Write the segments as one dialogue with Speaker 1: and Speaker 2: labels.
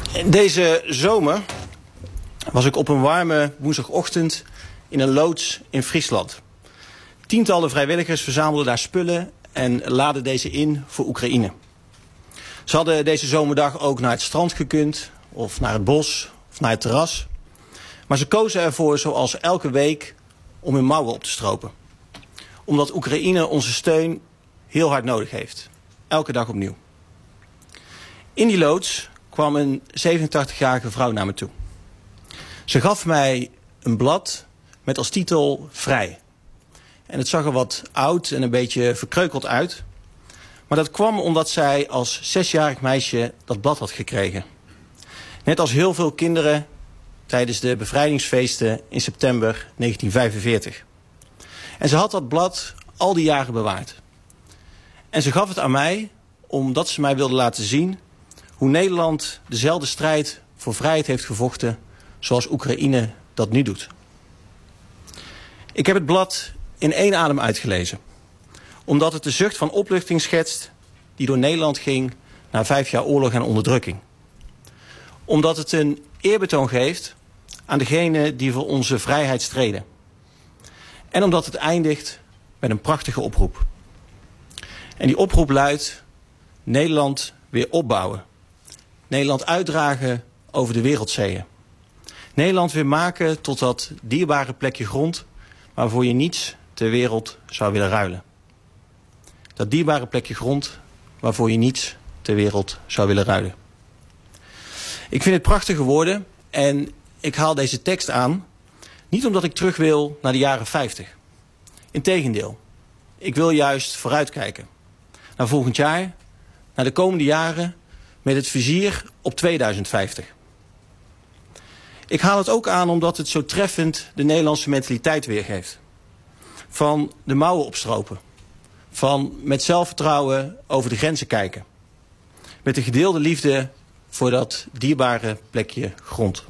Speaker 1: Deze zomer was ik op een warme woensdagochtend in een loods in Friesland. Tientallen vrijwilligers verzamelden daar spullen en laadden deze in voor Oekraïne. Ze hadden deze zomerdag ook naar het strand gekund, of naar het bos, of naar het terras. Maar ze kozen ervoor, zoals elke week, om hun mouwen op te stropen. Omdat Oekraïne onze steun heel hard nodig heeft. Elke dag opnieuw. In die loods kwam een 87-jarige vrouw naar me toe. Ze gaf mij een blad met als titel Vrij. En het zag er wat oud en een beetje verkreukeld uit. Maar dat kwam omdat zij als 6-jarig meisje dat blad had gekregen. Net als heel veel kinderen tijdens de bevrijdingsfeesten in september 1945. En ze had dat blad al die jaren bewaard. En ze gaf het aan mij omdat ze mij wilde laten zien hoe Nederland dezelfde strijd voor vrijheid heeft gevochten zoals Oekraïne dat nu doet. Ik heb het blad in één adem uitgelezen. Omdat het de zucht van opluchting schetst die door Nederland ging na 5 jaar oorlog en onderdrukking. Omdat het een eerbetoon geeft aan degenen die voor onze vrijheid streden. En omdat het eindigt met een prachtige oproep. En die oproep luidt: Nederland weer opbouwen. Nederland uitdragen over de wereldzeeën. Nederland weer maken tot dat dierbare plekje grond waarvoor je niets ter wereld zou willen ruilen. Dat dierbare plekje grond waarvoor je niets ter wereld zou willen ruilen. Ik vind het prachtige woorden en ik haal deze tekst aan niet omdat ik terug wil naar de jaren 50. Integendeel, ik wil juist vooruitkijken. Naar volgend jaar, naar de komende jaren met het vizier op 2050. Ik haal het ook aan omdat het zo treffend de Nederlandse mentaliteit weergeeft. Van de mouwen opstropen. Van met zelfvertrouwen over de grenzen kijken. Met de gedeelde liefde voor dat dierbare plekje grond.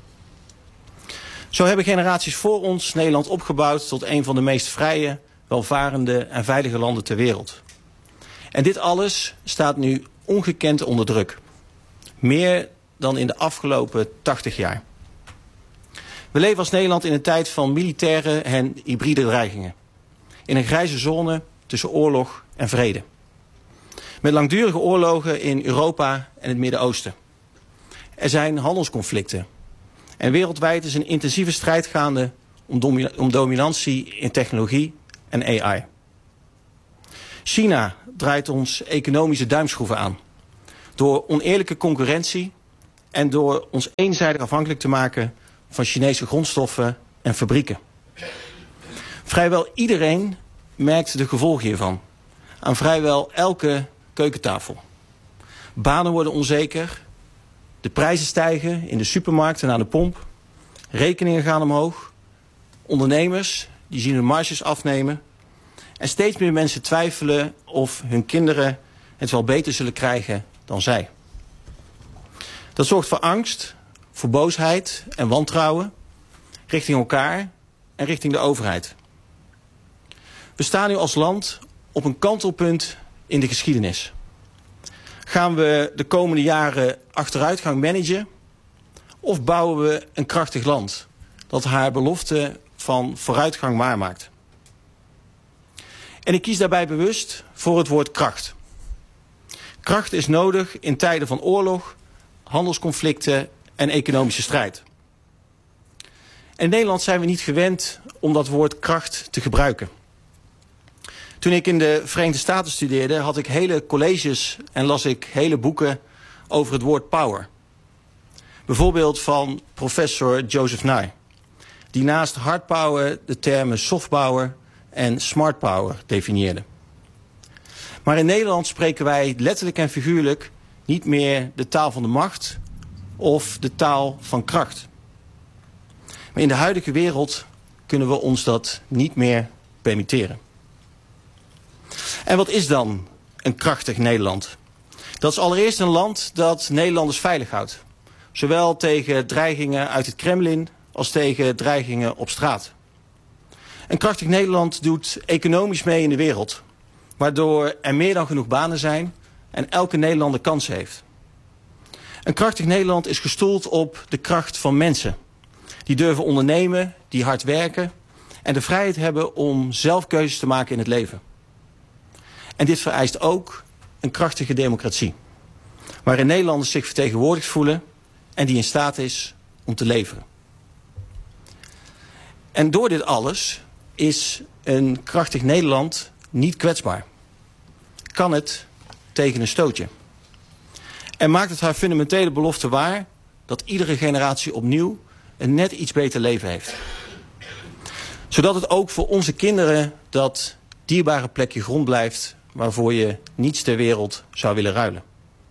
Speaker 1: Zo hebben generaties voor ons Nederland opgebouwd tot een van de meest vrije, welvarende en veilige landen ter wereld. En dit alles staat nu ongekend onder druk. Meer dan in de afgelopen 80 jaar. We leven als Nederland in een tijd van militaire en hybride dreigingen. In een grijze zone tussen oorlog en vrede. Met langdurige oorlogen in Europa en het Midden-Oosten. Er zijn handelsconflicten. En wereldwijd is een intensieve strijd gaande om dominantie in technologie en AI. China draait ons economische duimschroeven aan. Door oneerlijke concurrentie en door ons eenzijdig afhankelijk te maken van Chinese grondstoffen en fabrieken. Vrijwel iedereen merkt de gevolgen hiervan. Aan vrijwel elke keukentafel. Banen worden onzeker. De prijzen stijgen in de supermarkt en aan de pomp. Rekeningen gaan omhoog. Ondernemers die zien hun marges afnemen. En steeds meer mensen twijfelen of hun kinderen het wel beter zullen krijgen dan zij. Dat zorgt voor angst, voor boosheid en wantrouwen richting elkaar en richting de overheid. We staan nu als land op een kantelpunt in de geschiedenis. Gaan we de komende jaren achteruitgang managen of bouwen we een krachtig land dat haar belofte van vooruitgang waarmaakt? En ik kies daarbij bewust voor het woord kracht. Kracht is nodig in tijden van oorlog, handelsconflicten en economische strijd. En in Nederland zijn we niet gewend om dat woord kracht te gebruiken. Toen ik in de Verenigde Staten studeerde, had ik hele colleges en las ik hele boeken over het woord power. Bijvoorbeeld van professor Joseph Nye, die naast hard power de termen soft power en smart power definieerde. Maar in Nederland spreken wij letterlijk en figuurlijk niet meer de taal van de macht of de taal van kracht. Maar in de huidige wereld kunnen we ons dat niet meer permitteren. En wat is dan een krachtig Nederland? Dat is allereerst een land dat Nederlanders veilig houdt. Zowel tegen dreigingen uit het Kremlin als tegen dreigingen op straat. Een krachtig Nederland doet economisch mee in de wereld. Waardoor er meer dan genoeg banen zijn en elke Nederlander kansen heeft. Een krachtig Nederland is gestoeld op de kracht van mensen. Die durven ondernemen, die hard werken en de vrijheid hebben om zelf keuzes te maken in het leven. En dit vereist ook een krachtige democratie. Waarin Nederlanders zich vertegenwoordigd voelen en die in staat is om te leveren. En door dit alles is een krachtig Nederland niet kwetsbaar. Kan het tegen een stootje. En maakt het haar fundamentele belofte waar dat iedere generatie opnieuw een net iets beter leven heeft. Zodat het ook voor onze kinderen dat dierbare plekje grond blijft waarvoor je niets ter wereld zou willen ruilen.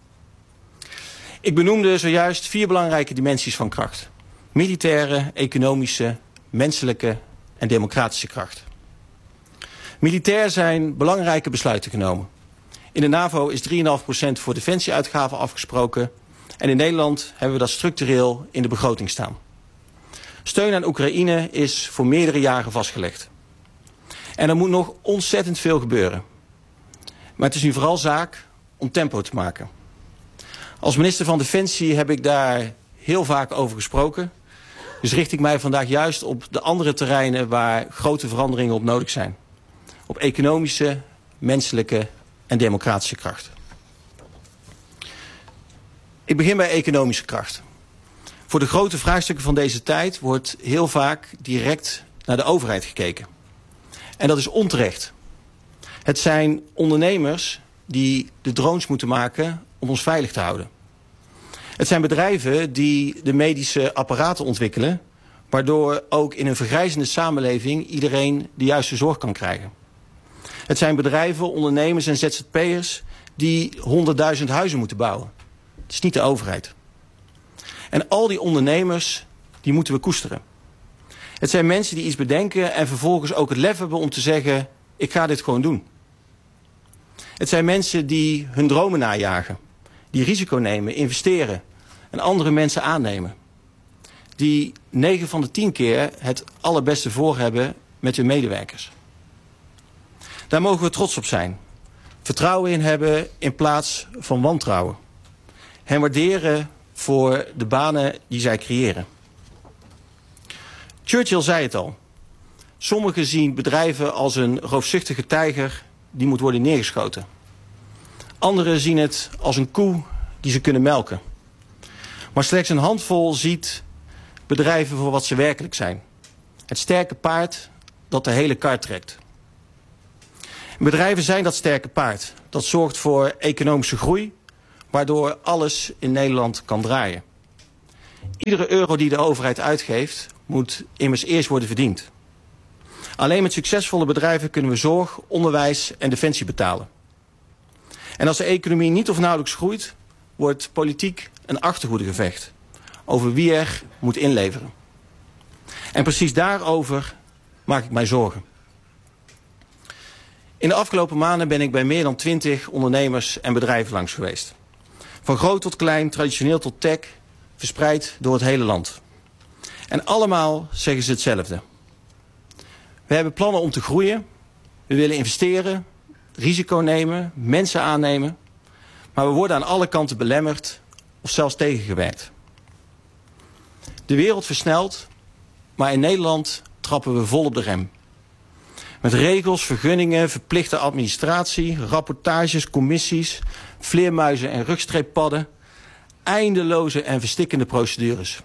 Speaker 1: Ik benoemde zojuist 4 belangrijke dimensies van kracht. Militaire, economische, menselijke en democratische kracht. Militair zijn belangrijke besluiten genomen. In de NAVO is 3,5% voor defensieuitgaven afgesproken. En in Nederland hebben we dat structureel in de begroting staan. Steun aan Oekraïne is voor meerdere jaren vastgelegd. En er moet nog ontzettend veel gebeuren. Maar het is nu vooral zaak om tempo te maken. Als minister van Defensie heb ik daar heel vaak over gesproken. Dus richt ik mij vandaag juist op de andere terreinen waar grote veranderingen op nodig zijn. Op economische, menselijke en democratische kracht. Ik begin bij economische kracht. Voor de grote vraagstukken van deze tijd wordt heel vaak direct naar de overheid gekeken. En dat is onterecht. Het zijn ondernemers die de drones moeten maken om ons veilig te houden. Het zijn bedrijven die de medische apparaten ontwikkelen, waardoor ook in een vergrijzende samenleving iedereen de juiste zorg kan krijgen. Het zijn bedrijven, ondernemers en ZZP'ers die 100.000 huizen moeten bouwen. Het is niet de overheid. En al die ondernemers, die moeten we koesteren. Het zijn mensen die iets bedenken en vervolgens ook het lef hebben om te zeggen, ik ga dit gewoon doen. Het zijn mensen die hun dromen najagen. Die risico nemen, investeren en andere mensen aannemen. Die 9 van de 10 keer het allerbeste voor hebben met hun medewerkers. Daar mogen we trots op zijn. Vertrouwen in hebben in plaats van wantrouwen. Hen waarderen voor de banen die zij creëren. Churchill zei het al. Sommigen zien bedrijven als een roofzuchtige tijger die moet worden neergeschoten. Anderen zien het als een koe die ze kunnen melken. Maar slechts een handvol ziet bedrijven voor wat ze werkelijk zijn. Het sterke paard dat de hele kar trekt. Bedrijven zijn dat sterke paard. Dat zorgt voor economische groei, waardoor alles in Nederland kan draaien. Iedere euro die de overheid uitgeeft, moet immers eerst worden verdiend. Alleen met succesvolle bedrijven kunnen we zorg, onderwijs en defensie betalen. En als de economie niet of nauwelijks groeit, wordt politiek een achterhoedegevecht over wie er moet inleveren. En precies daarover maak ik mij zorgen. In de afgelopen maanden ben ik bij meer dan 20 ondernemers en bedrijven langs geweest. Van groot tot klein, traditioneel tot tech, verspreid door het hele land. En allemaal zeggen ze hetzelfde. We hebben plannen om te groeien. We willen investeren, risico nemen, mensen aannemen. Maar we worden aan alle kanten belemmerd of zelfs tegengewerkt. De wereld versnelt, maar in Nederland trappen we vol op de rem. Met regels, vergunningen, verplichte administratie, rapportages, commissies, vleermuizen en rugstreeppadden. Eindeloze en verstikkende procedures.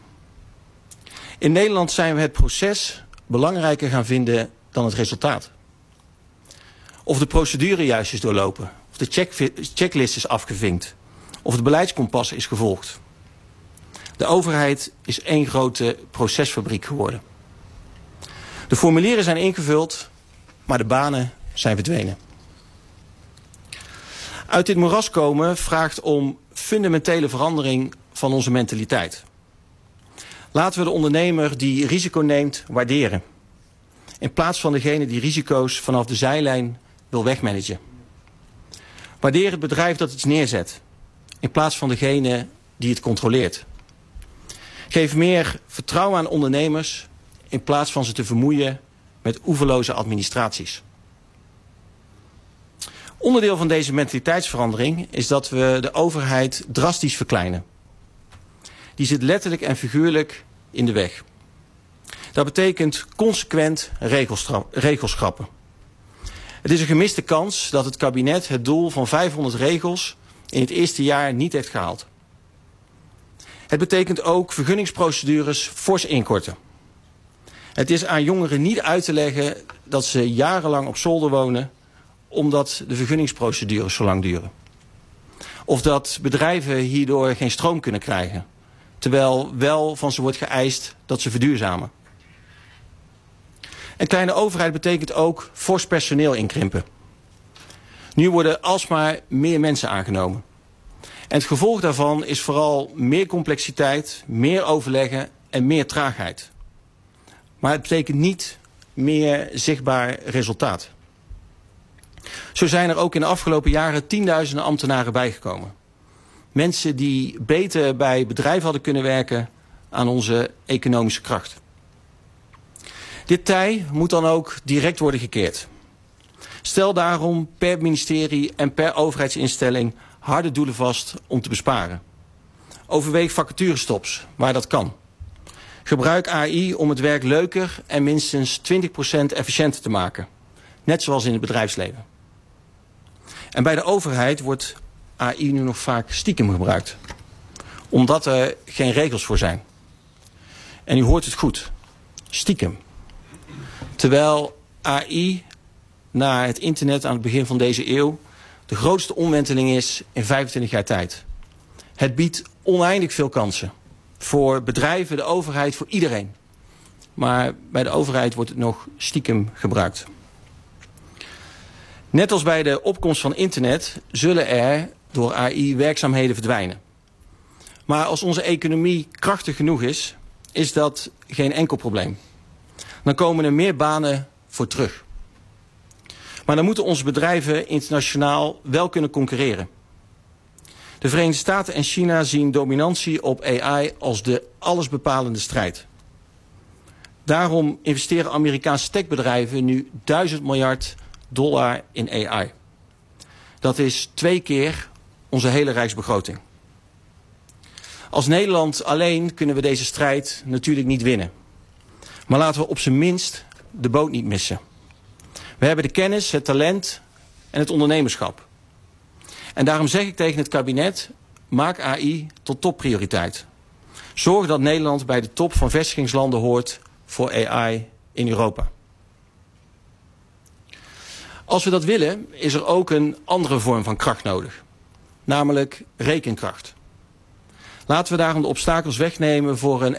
Speaker 1: In Nederland zijn we het proces belangrijker gaan vinden dan het resultaat. Of de procedure juist is doorlopen. Of de checklist is afgevinkt. Of het beleidskompas is gevolgd. De overheid is één grote procesfabriek geworden. De formulieren zijn ingevuld, maar de banen zijn verdwenen. Uit dit moeras komen vraagt om fundamentele verandering van onze mentaliteit. Laten we de ondernemer die risico neemt waarderen. In plaats van degene die risico's vanaf de zijlijn wil wegmanagen. Waardeer het bedrijf dat iets neerzet. In plaats van degene die het controleert. Geef meer vertrouwen aan ondernemers in plaats van ze te vermoeien met oeverloze administraties. Onderdeel van deze mentaliteitsverandering is dat we de overheid drastisch verkleinen. die zit letterlijk en figuurlijk in de weg. Dat betekent consequent regels schrappen. Het is een gemiste kans dat het kabinet het doel van 500 regels in het eerste jaar niet heeft gehaald. Het betekent ook vergunningsprocedures fors inkorten. Het is aan jongeren niet uit te leggen dat ze jarenlang op zolder wonen omdat de vergunningsprocedures zo lang duren. Of dat bedrijven hierdoor geen stroom kunnen krijgen, terwijl wel van ze wordt geëist dat ze verduurzamen. Een kleine overheid betekent ook fors personeel inkrimpen. Nu worden alsmaar meer mensen aangenomen. En het gevolg daarvan is vooral meer complexiteit, meer overleggen en meer traagheid. Maar het betekent niet meer zichtbaar resultaat. Zo zijn er ook in de afgelopen jaren tienduizenden ambtenaren bijgekomen. Mensen die beter bij bedrijven hadden kunnen werken aan onze economische kracht. Dit tij moet dan ook direct worden gekeerd. Stel daarom per ministerie en per overheidsinstelling harde doelen vast om te besparen. Overweeg vacaturestops waar dat kan. Gebruik AI om het werk leuker en minstens 20% efficiënter te maken. Net zoals in het bedrijfsleven. En bij de overheid wordt AI nu nog vaak stiekem gebruikt. Omdat er geen regels voor zijn. En u hoort het goed. Stiekem. Terwijl AI na het internet aan het begin van deze eeuw de grootste omwenteling is in 25 jaar tijd. Het biedt oneindig veel kansen. Voor bedrijven, de overheid, voor iedereen. Maar bij de overheid wordt het nog stiekem gebruikt. Net als bij de opkomst van internet zullen er door AI werkzaamheden verdwijnen. Maar als onze economie krachtig genoeg is, is dat geen enkel probleem. Dan komen er meer banen voor terug. Maar dan moeten onze bedrijven internationaal wel kunnen concurreren. De Verenigde Staten en China zien dominantie op AI als de allesbepalende strijd. Daarom investeren Amerikaanse techbedrijven nu $1000 miljard in AI. Dat is 2 keer onze hele rijksbegroting. Als Nederland alleen kunnen we deze strijd natuurlijk niet winnen. Maar laten we op zijn minst de boot niet missen. We hebben de kennis, het talent en het ondernemerschap. En daarom zeg ik tegen het kabinet, maak AI tot topprioriteit. Zorg dat Nederland bij de top van vestigingslanden hoort voor AI in Europa. Als we dat willen, is er ook een andere vorm van kracht nodig. Namelijk rekenkracht. Laten we daarom de obstakels wegnemen voor een